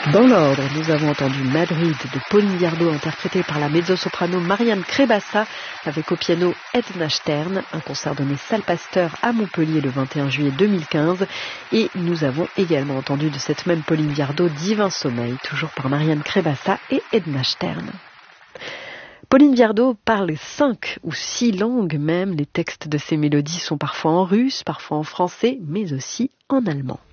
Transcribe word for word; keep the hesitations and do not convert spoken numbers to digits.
Dans l'ordre, nous avons entendu Madrid de Pauline Viardot interprétée par la mezzo-soprano Marianne Crébassa avec au piano Edna Stern, un concert donné salle Pasteur à Montpellier le vingt et un juillet deux mille quinze. Et nous avons également entendu de cette même Pauline Viardot Divin Sommeil, toujours par Marianne Crébassa et Edna Stern. Pauline Viardot parle cinq ou six langues même. Les textes de ses mélodies sont parfois en russe, parfois en français, mais aussi en allemand.